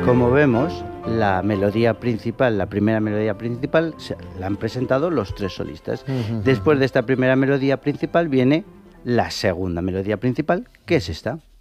Como vemos, la melodía principal, la primera melodía principal, la han presentado los tres solistas. Después de esta primera melodía principal viene la segunda melodía principal, que es esta.